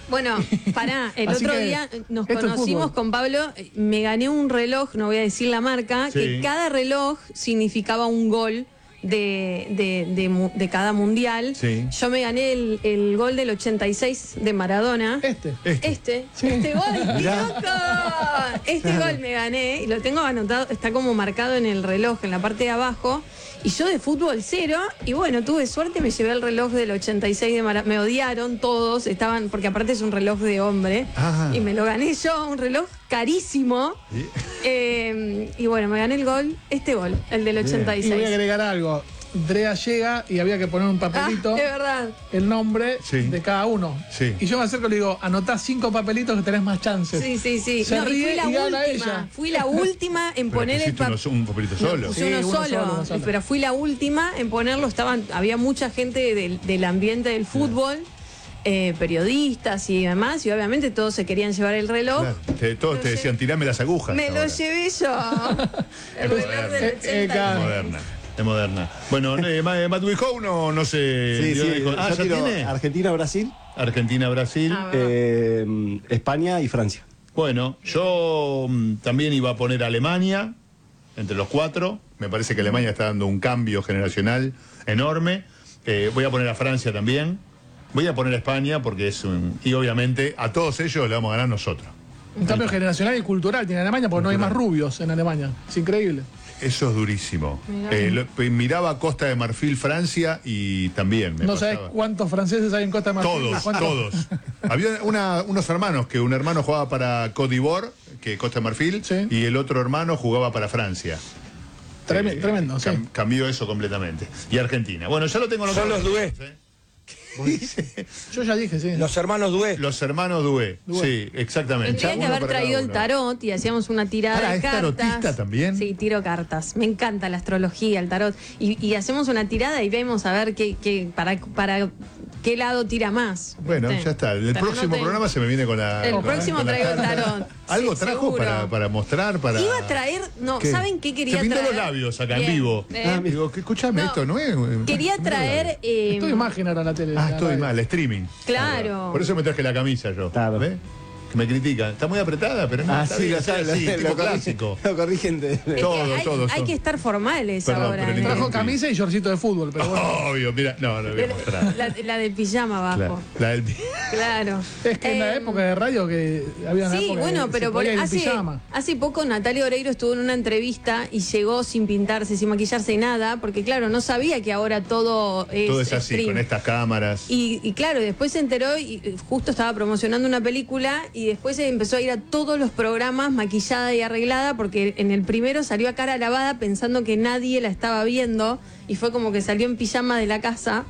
Bueno, pará, el Así otro que día nos esto es conocimos fútbol. con Pablo, me gané un reloj, no voy a decir la marca, Sí. que cada reloj significaba un gol de cada mundial. Sí. Yo me gané el gol del 86 de Maradona. Este gol, ¡qué loco! Este gol me gané y lo tengo anotado, está como marcado en el reloj, en la parte de abajo. Y yo de fútbol cero, y bueno, tuve suerte, me llevé el reloj del 86 de Maradona. Me odiaron todos, estaban, porque aparte es un reloj de hombre, Ajá. y me lo gané yo, un reloj carísimo. Y bueno, me gané el gol, el del 86. Y voy a agregar algo. Drea llega y había que poner un papelito, de verdad. el nombre de cada uno. Sí. Y yo me acerco y le digo, anotá 5 papelitos que tenés más chances. Sí. Se No, y ríe fui la y gana última. ella. Fui la última en Pero poner el pusiste un papelito solo. Puse Sí, uno uno solo, solo. pero fui la última en ponerlo. Había mucha gente del ambiente del fútbol, periodistas y demás, y obviamente todos se querían llevar el reloj. Claro. Todos te decían, tirame las agujas. Me lo ahora. llevé yo. El reloj del 86. Moderna. Es moderna. Bueno, Matt Wihow no sé. Sí, sí. ¿Ya Yo tiro tiene? Argentina-Brasil, Argentina-Brasil. España y Francia. Bueno, yo también iba a poner Alemania entre los 4. Me parece que Alemania está dando un cambio generacional enorme. Voy a poner a Francia también. Voy a poner a España porque y obviamente a todos ellos le vamos a ganar nosotros. Un cambio generacional y cultural tiene Alemania porque no hay más rubios en Alemania. Es increíble. Eso es durísimo. Miraba Costa de Marfil, Francia y también me No pasaba. sabés cuántos franceses hay en Costa de Marfil. Todos. Había unos hermanos, que un hermano jugaba para Côte d'Ivoire, que Costa de Marfil, y el otro hermano jugaba para Francia. Tremendo, sí. Cambió eso completamente. Y Argentina. Bueno, ya lo tengo en Son los Doué. Yo ya dije, sí. Los hermanos Doué. Los hermanos Doué. Sí, exactamente. Tendría que Uno haber para traído cada el uno. tarot y hacíamos una tirada Pará, de ¿es cartas. tarotista también? Sí, tiro cartas. Me encanta la astrología, el tarot. Y hacemos una tirada y vemos a ver para qué lado tira más. Bueno, ¿viste? ya está. El Pero próximo no te- programa se me viene con la. El próximo con la traigo el carta. tarot. ¿Algo Sí, trajo seguro. para mostrar? Para... Iba a traer, no, ¿Qué? ¿saben qué quería Se pintó traer? los labios acá en Bien, vivo. bien. Digo, escúchame, No, esto no es. Quería traer. Estoy imagen ahora en la tele. Estoy mal, streaming. Claro. Por eso me traje la camisa yo. Claro. ¿Ves? Que me critican. Está muy apretada, pero no. Está bien, está así, tipo clásico. Lo corrigen. Es que hay que estar formales Perdón, ahora. pero ¿eh? Trajo camisa y shortcito de fútbol, pero bueno. Obvio, mira, no lo voy a mostrar. La del pijama abajo. La del. Claro. Es que en la época de radio que había una Sí, época bueno, que pero se podía ir en pijama. hace poco Natalia Oreiro estuvo en una entrevista y llegó sin pintarse, sin maquillarse nada, porque claro, no sabía que ahora todo Todo es así, stream. con estas cámaras. Y claro, después se enteró y justo estaba promocionando una película y después se empezó a ir a todos los programas maquillada y arreglada porque en el primero salió a cara lavada pensando que nadie la estaba viendo y fue como que salió en pijama de la casa.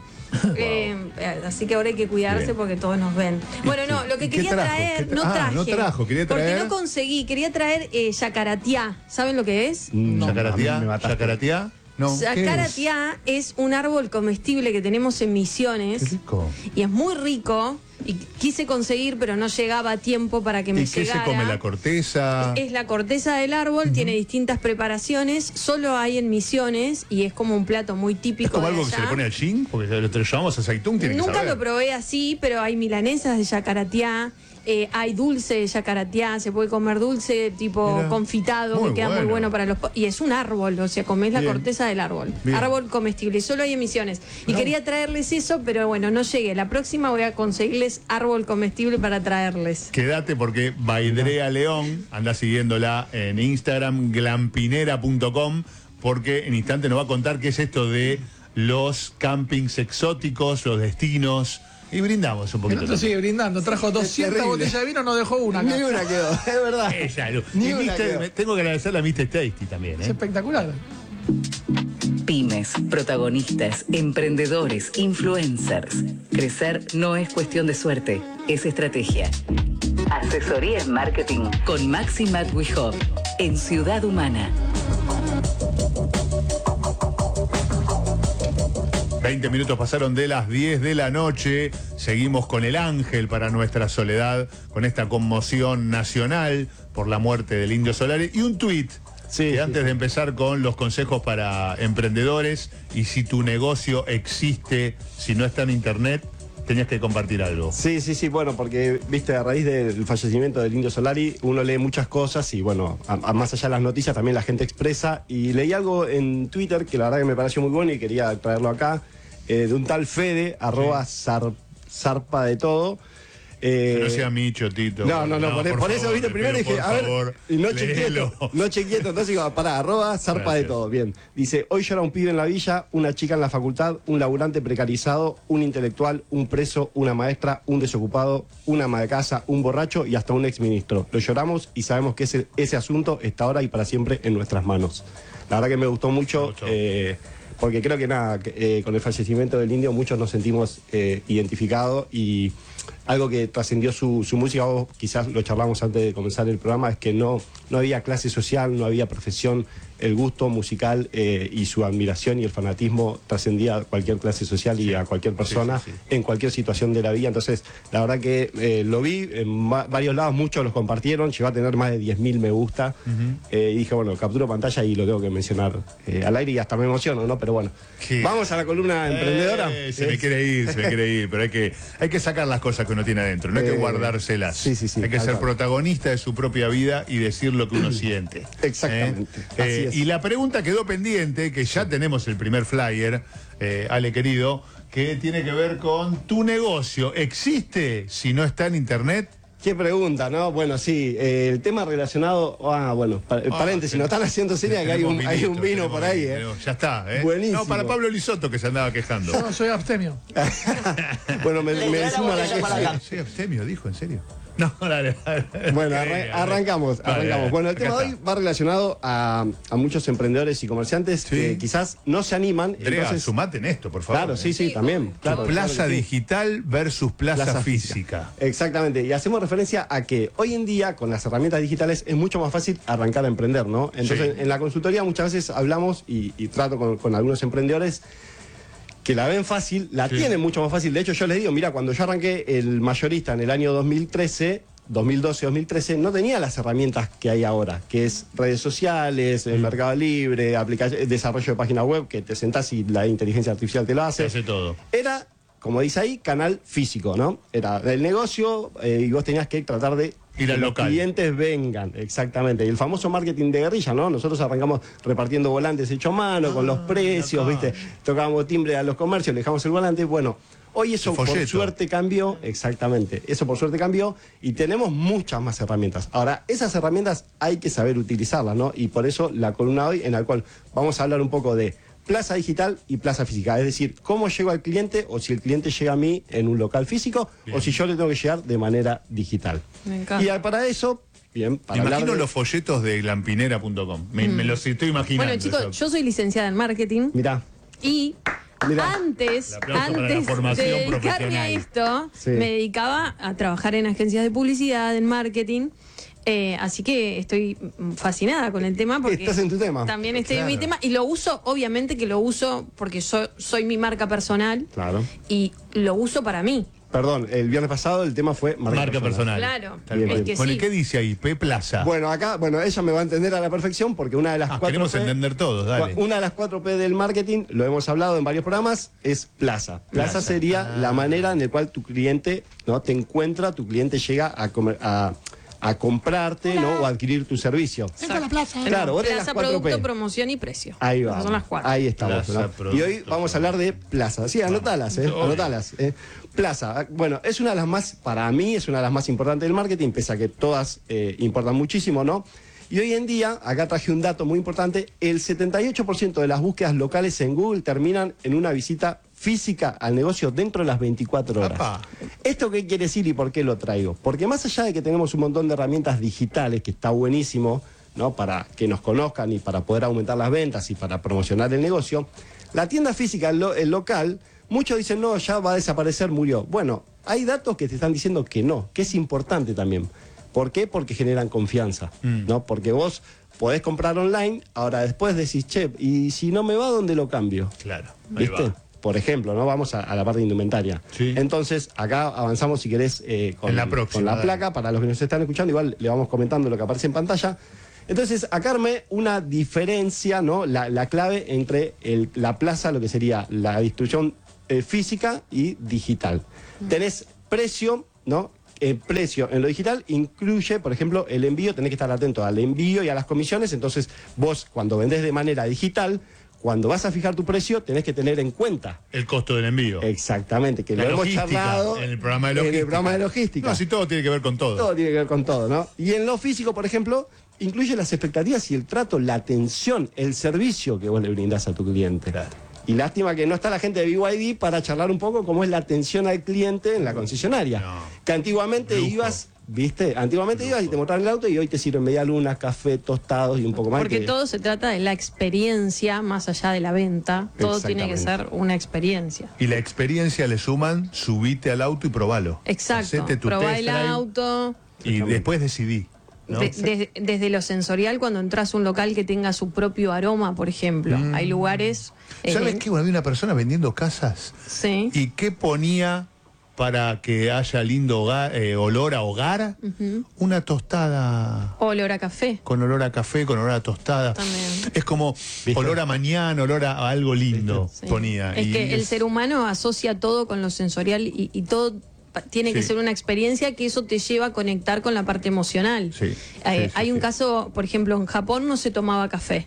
Así que ahora hay que cuidarse Bien. porque todos nos ven. Bueno, no, lo que ¿Qué quería trajo? traer, ¿Qué no tra- traje. no trajo, quería Porque traer- no conseguí, quería traer yacaratiá. ¿Saben lo que es? Yacaratiá, a mí me mataste. Yacaratiá. No, ¿qué es? Yacaratiá es un árbol comestible que tenemos en Misiones. Qué rico. Y es muy rico. Y quise conseguir, pero no llegaba a tiempo para que me ¿Y qué llegara. se come? ¿La corteza? Es la corteza del árbol, tiene distintas preparaciones, solo hay en Misiones y es como un plato muy típico. ¿Es como de algo que se allá. le pone al gin? Porque lo llamamos aceitún, tiene que Nunca saber. lo probé así, pero hay milanesas de yacaratiá, hay dulce de yacaratiá, se puede comer dulce tipo Mira. confitado, Muy que queda muy bueno. bueno para los... Y es un árbol, o sea, comés la Bien. corteza del árbol. Bien. Árbol comestible, y solo hay en Misiones. Y quería traerles eso, pero bueno, no llegué. La próxima voy a conseguirles árbol comestible para traerles. Quédate porque Baidrea León, anda siguiéndola en Instagram, glampinera.com, porque en instante nos va a contar qué es esto de los campings exóticos, los destinos, y brindamos un El poquito. otro sigue brindando. Trajo 200 terrible. botellas de vino, no dejó una acá. Ni una quedó, es verdad. Ella, Lu. Ni Y una quedó. tengo que agradecerle a Mr. Tasty también, Es ¿eh? espectacular. Pymes, protagonistas, emprendedores, influencers. Crecer no es cuestión de suerte, es estrategia. Asesoría en marketing con Maxi Matwihoff en Ciudad Humana. 20 minutos pasaron de las 10 de la noche. Seguimos con el ángel para nuestra soledad, con esta conmoción nacional por la muerte del Indio Solari. Y un tuit, que antes de empezar con los consejos para emprendedores, y si tu negocio existe, si no está en internet, tenías que compartir algo. Sí, bueno, porque, viste, a raíz del fallecimiento del Indio Solari, uno lee muchas cosas y, bueno, más allá de las noticias, también la gente expresa. Y leí algo en Twitter que la verdad que me pareció muy bueno y quería traerlo acá, de un tal Fede, @zarpa de todo. Que no sea Micho, Tito. No, por eso, viste, primero dije, a ver, y no chequeé, entonces digo, pará, @zarpa de todo, bien. Dice, hoy llora un pibe en la villa, una chica en la facultad, un laburante precarizado, un intelectual, un preso, una maestra, un desocupado, una ama de casa, un borracho y hasta un exministro. Lo lloramos y sabemos que ese asunto está ahora y para siempre en nuestras manos. La verdad que me gustó mucho. Porque creo que con el fallecimiento del Indio muchos nos sentimos identificados y algo que trascendió su música, vos quizás lo charlamos antes de comenzar el programa, es que no había clase social, no había profesión, el gusto musical y su admiración y el fanatismo trascendía a cualquier clase social y a cualquier persona en cualquier situación de la vida. Entonces, la verdad que lo vi en varios lados, muchos los compartieron, llegó a tener más de 10.000 me gusta y dije, bueno, capturo pantalla y lo tengo que mencionar al aire y hasta me emociono, ¿no? Pero bueno, vamos a la columna emprendedora. Se me quiere ir, pero hay que sacar las cosas que uno tiene adentro, no hay que guardárselas. Hay que ser protagonista de su propia vida y decir lo que uno siente. Exactamente. Así es. Y la pregunta quedó pendiente, que ya tenemos el primer flyer, Ale querido, que tiene que ver con tu negocio. ¿Existe si no está en internet? Qué pregunta, ¿no? Bueno, sí, el tema relacionado, paréntesis, nos están haciendo señas que hay un vino por ahí, Ya está, Buenísimo. No, para Pablo Lisotto que se andaba quejando. Yo no soy abstemio. Bueno, me decimos la queja. Soy abstemio, dijo, ¿en serio? No, dale. Bueno, arrancamos. Bueno, el tema de hoy va relacionado a muchos emprendedores y comerciantes que quizás no se animan. Andrea, entonces, sumate en esto, por favor. Claro, sí, también. Claro, plaza digital versus plaza física. Exactamente, y hacemos referencia a que hoy en día con las herramientas digitales es mucho más fácil arrancar a emprender, ¿no? Entonces, en la consultoría muchas veces hablamos y trato con algunos emprendedores que la ven fácil, tienen mucho más fácil. De hecho, yo les digo, mira, cuando yo arranqué el mayorista en el año 2012-2013, no tenía las herramientas que hay ahora, que es redes sociales, el Mercado Libre, desarrollo de página web, que te sentás y la inteligencia artificial te lo hace. Te hace todo. Era, como dice ahí, canal físico, ¿no? Era el negocio y vos tenías que tratar de ir al local. Los clientes vengan, exactamente. Y el famoso marketing de guerrilla, ¿no? Nosotros arrancamos repartiendo volantes hechos a mano, con los precios, ¿viste? Tocábamos timbre a los comercios, le dejamos el volante. Bueno, hoy eso por suerte cambió, exactamente. Eso por suerte cambió y tenemos muchas más herramientas. Ahora, esas herramientas hay que saber utilizarlas, ¿no? Y por eso la columna de hoy, en la cual vamos a hablar un poco de plaza digital y plaza física, es decir, cómo llego al cliente o si el cliente llega a mí en un local físico o si yo le tengo que llegar de manera digital. Me encanta. Y para eso, para imagino los folletos de lampinera.com, me los estoy imaginando. Bueno, chicos, yo soy licenciada en marketing. Mirá. Y antes de dedicarme a esto, me dedicaba a trabajar en agencias de publicidad, en marketing. Así que estoy fascinada con el tema porque estás en tu tema. También estoy en mi tema y lo uso, obviamente que lo uso porque soy mi marca personal. Claro. Y lo uso para mí. Perdón, el viernes pasado el tema fue marca personal. Claro. Bien. Bueno, ¿y qué dice ahí? Plaza. Bueno, acá, ella me va a entender a la perfección porque una de las 4 queremos entender todos, dale. Una de las 4 P del marketing, lo hemos hablado en varios programas, es plaza. Plaza sería la manera en la cual tu cliente, ¿no? Te encuentra, tu cliente llega a comprarte, ¿no? O a adquirir tu servicio. Entra a la plaza. Claro, vos tenés plaza, las 4 producto, P. promoción y precio. Ahí va. Esas son las 4. Ahí estamos. Plaza, ¿no? Y hoy vamos a hablar de plaza. Sí, anotalas, anotalas. Plaza, bueno, es una de las más, para mí, es una de las más importantes del marketing, pese a que todas importan muchísimo, ¿no? Y hoy en día, acá traje un dato muy importante, el 78% de las búsquedas locales en Google terminan en una visita física al negocio dentro de las 24 horas. ¡Apa! ¿Esto qué quiere decir y por qué lo traigo? Porque más allá de que tenemos un montón de herramientas digitales, que está buenísimo, ¿no? Para que nos conozcan y para poder aumentar las ventas y para promocionar el negocio, la tienda física, el local, muchos dicen, no, ya va a desaparecer, murió. Bueno, hay datos que te están diciendo que no, que es importante también. ¿Por qué? Porque generan confianza, ¿no? Porque vos podés comprar online, ahora después decís, che, y si no me va, ¿dónde lo cambio? Claro, ¿viste? Va. Por ejemplo, ¿no? Vamos a la parte de indumentaria. Sí. Entonces, acá avanzamos, si querés, con la placa. Para los que nos están escuchando, igual le vamos comentando lo que aparece en pantalla. Entonces, acá armé una diferencia, ¿no? La clave entre la plaza, lo que sería la distribución física y digital. Tenés precio, ¿no? El precio en lo digital incluye, por ejemplo, el envío. Tenés que estar atento al envío y a las comisiones. Entonces, vos cuando vendés de manera digital, cuando vas a fijar tu precio, tenés que tener en cuenta el costo del envío. Exactamente, que lo hemos charlado en el programa de logística. En el programa de logística. No, si todo tiene que ver con todo. Todo tiene que ver con todo, ¿no? Y en lo físico, por ejemplo, incluye las expectativas y el trato, la atención, el servicio que vos le brindás a tu cliente. Claro. Y lástima que no está la gente de BYD para charlar un poco cómo es la atención al cliente en la concesionaria. No. Que antiguamente Lujo. ibas, ¿viste? Antiguamente ibas y te mostraban el auto y hoy te sirven media luna, café, tostados y un poco más. Porque todo se trata de la experiencia más allá de la venta. Todo tiene que ser una experiencia. Y la experiencia le suman, subite al auto y probalo. Exacto. Hacete tu Probá test el drive auto. y después decidí. ¿no? Desde lo sensorial, cuando entras a un local que tenga su propio aroma, por ejemplo. Hay lugares... ¿Sabes qué? Había una persona vendiendo casas. Sí. ¿Y qué ponía para que haya lindo olor a hogar? Una tostada. Olor a café. Con olor a café, con olor a tostada. También. Es como olor a mañana, olor a algo lindo, Sí. ponía. Es que el ser humano asocia todo con lo sensorial y todo tiene que ser una experiencia que eso te lleva a conectar con la parte emocional. Sí. Hay un caso, por ejemplo, en Japón no se tomaba café.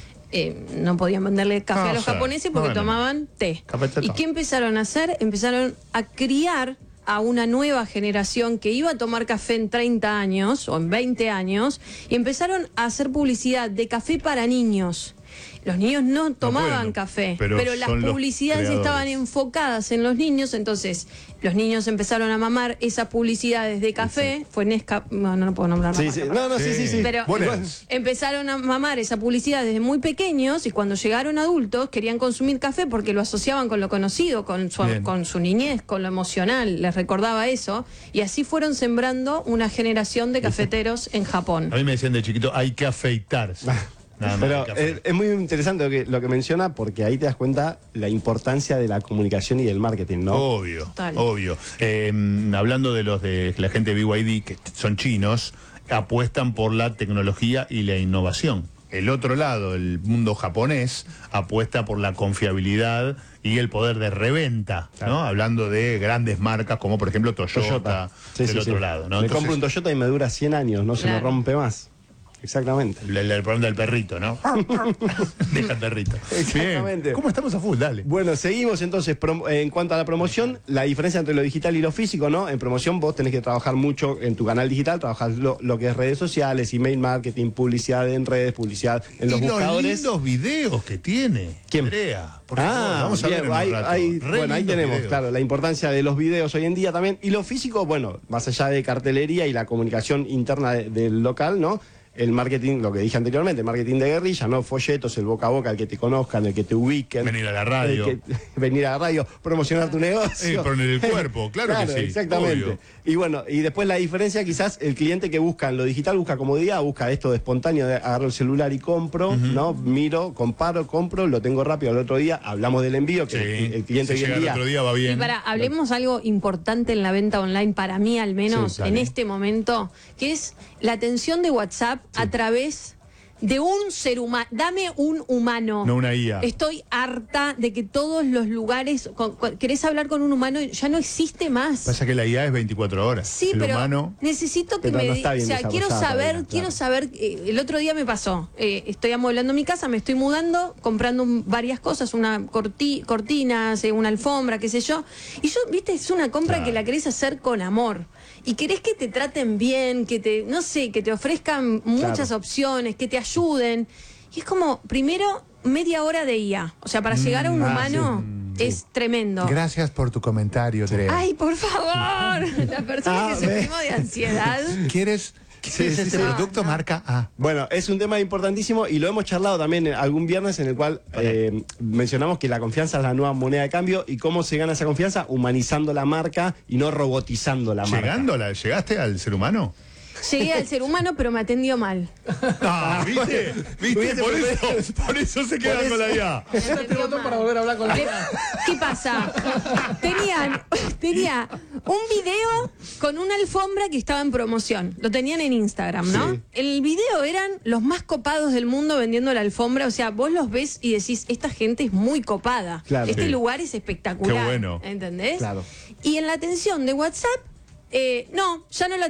No podían venderle café a los japoneses porque tomaban té. ¿Y qué empezaron a hacer? Empezaron a criar a una nueva generación que iba a tomar café en 30 años o en 20 años y empezaron a hacer publicidad de café para niños. Los niños no tomaban café, pero las publicidades estaban enfocadas en los niños, entonces los niños empezaron a mamar esas publicidades de café, fue Nescafé, no puedo nombrar la marca. Sí. Pero empezaron a mamar esa publicidad desde muy pequeños y cuando llegaron adultos querían consumir café porque lo asociaban con lo conocido, con su niñez, con lo emocional, les recordaba eso, y así fueron sembrando una generación de cafeteros en Japón. A mí me decían de chiquito, hay que afeitarse. Pero es muy interesante lo que menciona porque ahí te das cuenta la importancia de la comunicación y del marketing, ¿no? Obvio, Total. obvio. Hablando de los de la gente de BYD, que son chinos, apuestan por la tecnología y la innovación. El otro lado, el mundo japonés, apuesta por la confiabilidad y el poder de reventa, claro. ¿no? Hablando de grandes marcas como, por ejemplo, Toyota. Del otro lado, ¿no? Me compro un Toyota y me dura 100 años, no se me rompe más. Exactamente. El problema del perrito, ¿no? Deja el perrito. Exactamente. Bien. ¿Cómo estamos a full? Dale. Bueno, seguimos entonces. En cuanto a la promoción, la diferencia entre lo digital y lo físico, ¿no? En promoción vos tenés que trabajar mucho en tu canal digital, trabajar lo que es redes sociales, email marketing, publicidad en redes, publicidad en los buscadores. Los lindos videos que tiene. ¿Quién? Andrea. Por favor, vamos a ver en un rato. Bueno, ahí tenemos, videos. Claro, la importancia de los videos hoy en día también. Y lo físico, bueno, más allá de cartelería y la comunicación interna del local, ¿no? El marketing, lo que dije anteriormente, el marketing de guerrilla, ¿no? Folletos, el boca a boca, el que te conozcan, el que te ubiquen. Venir a la radio. Venir a la radio, promocionar tu negocio. Poner el cuerpo, claro que sí. Exactamente. Obvio. Y bueno, y después la diferencia, quizás el cliente que busca en lo digital busca comodidad, busca esto de espontáneo, de agarro el celular y compro, ¿no? Miro, comparo, compro, lo tengo rápido al otro día, hablamos del envío, que el cliente si hoy en llega día. El otro día va bien. Y hablemos algo importante en la venta online, para mí al menos, en este momento, que es la atención de WhatsApp a través de un ser humano. Dame un humano. No una IA. Estoy harta de que todos los lugares, querés hablar con un humano, ya no existe más. Pasa que la IA es 24 horas. Sí, el pero humano... necesito que pero me no está bien quiero saber, el otro día me pasó, estoy amueblando mi casa, me estoy mudando, comprando varias cosas, una cortinas, una alfombra, qué sé yo, y yo, viste, es una compra que la querés hacer con amor. Y querés que te traten bien, que te ofrezcan muchas opciones, que te ayuden. Y es como, primero, media hora de IA. O sea, para llegar a un humano es tremendo. Gracias por tu comentario, Andrea. Ay, por favor. La persona que se primo de ansiedad. ¿Quieres este producto marca A? Bueno, es un tema importantísimo y lo hemos charlado también algún viernes en el cual mencionamos que la confianza es la nueva moneda de cambio y cómo se gana esa confianza humanizando la marca y no robotizando la marca. ¿Llegaste al ser humano? Llegué al ser humano, pero me atendió mal. Ah, ¿viste? Por eso se quedan con la IA. Este botón para volver a hablar con la IA. ¿Qué pasa? Tenía un video con una alfombra que estaba en promoción. Lo tenían en Instagram, ¿no? Sí. El video eran los más copados del mundo vendiendo la alfombra. O sea, vos los ves y decís, esta gente es muy copada. Claro. Este Sí. lugar es espectacular. Qué bueno. ¿Entendés? Claro. Y en la atención de WhatsApp, no, ya no la